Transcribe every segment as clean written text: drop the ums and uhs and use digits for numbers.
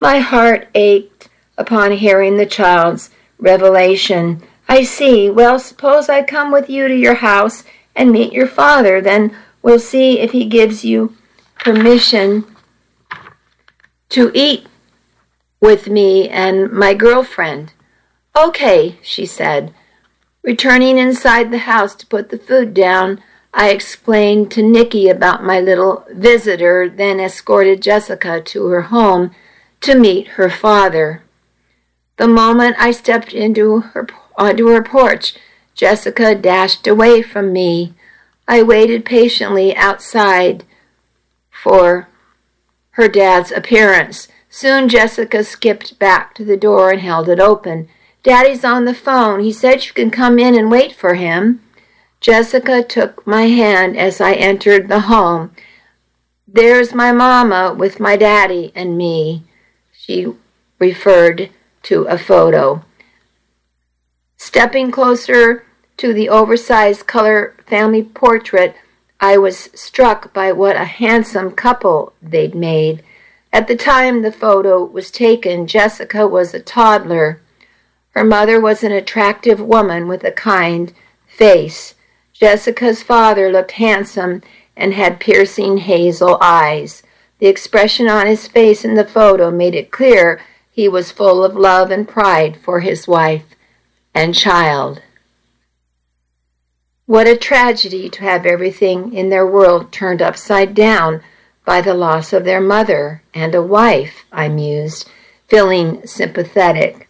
My heart ached upon hearing the child's revelation. I see. Well, suppose I come with you to your house and meet your father. Then we'll see if he gives you permission to eat with me and my girlfriend. Okay, she said. Returning inside the house to put the food down, I explained to Nikki about my little visitor, then escorted Jessica to her home to meet her father. The moment I stepped onto her porch, Jessica dashed away from me. I waited patiently outside for her dad's appearance. Soon Jessica skipped back to the door and held it open. Daddy's on the phone. He said you can come in and wait for him. Jessica took my hand as I entered the home. There's my mama with my daddy and me. She referred to a photo. Stepping closer to the oversized color family portrait, I was struck by what a handsome couple they'd made. At the time the photo was taken, Jessica was a toddler. Her mother was an attractive woman with a kind face. Jessica's father looked handsome and had piercing hazel eyes. The expression on his face in the photo made it clear he was full of love and pride for his wife and child. What a tragedy to have everything in their world turned upside down by the loss of their mother and a wife, I mused, feeling sympathetic.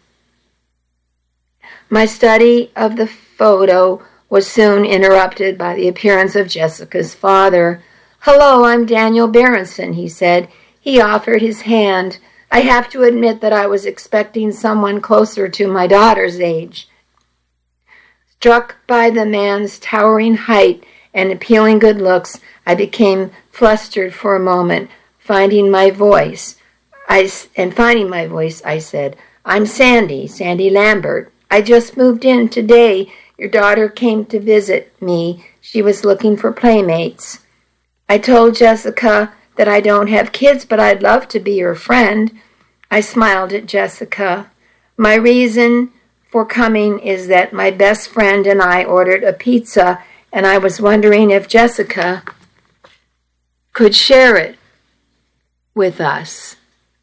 My study of the photo was soon interrupted by the appearance of Jessica's father. Hello, I'm Daniel Berenson, he said. He offered his hand. I have to admit that I was expecting someone closer to my daughter's age. Struck by the man's towering height and appealing good looks, I became flustered for a moment. Finding my voice, I said, I'm Sandy Lambert. I just moved in today. Your daughter came to visit me. She was looking for playmates. I told Jessica that I don't have kids, but I'd love to be your friend. I smiled at Jessica. My reason for coming is that my best friend and I ordered a pizza, and I was wondering if Jessica could share it with us.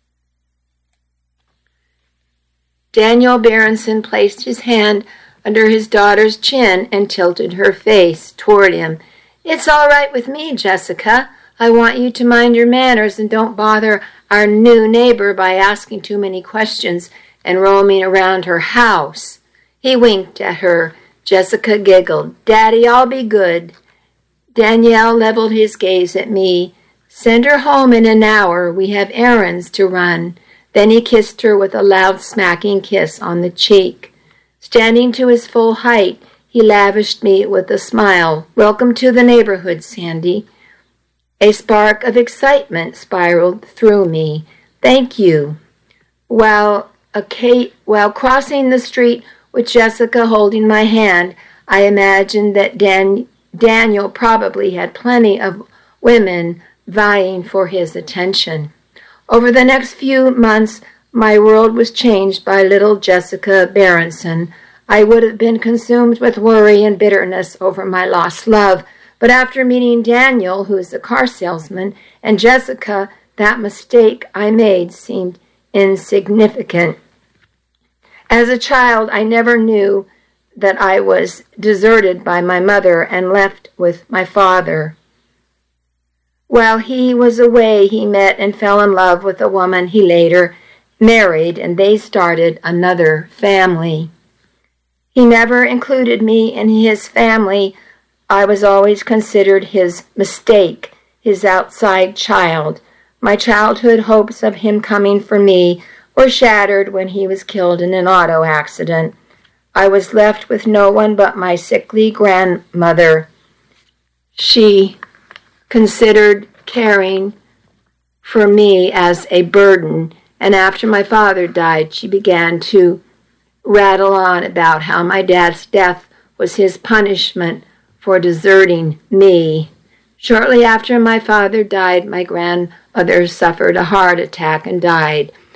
Daniel Berenson placed his hand under his daughter's chin and tilted her face toward him. It's all right with me, Jessica. I want you to mind your manners and don't bother our new neighbor by asking too many questions and roaming around her house. He winked at her. Jessica giggled. Daddy, I'll be good. Daniel leveled his gaze at me. Send her home in an hour. We have errands to run. Then he kissed her with a loud smacking kiss on the cheek. Standing to his full height, he lavished me with a smile. Welcome to the neighborhood, Sandy. A spark of excitement spiraled through me. Thank you. While crossing the street with Jessica holding my hand, I imagined that Daniel probably had plenty of women vying for his attention. Over the next few months, my world was changed by little Jessica Berenson. I would have been consumed with worry and bitterness over my lost love, but after meeting Daniel, who is a car salesman, and Jessica, that mistake I made seemed insignificant. As a child, I never knew that I was deserted by my mother and left with my father. While he was away, he met and fell in love with a woman he later married, and they started another family. He never included me in his family. I was always considered his mistake, his outside child. My childhood hopes of him coming for me were shattered when he was killed in an auto accident. I was left with no one but my sickly grandmother. She considered caring for me as a burden, and after my father died, she began to rattle on about how my dad's death was his punishment for deserting me. Shortly after my father died, my grandmother suffered a heart attack and died.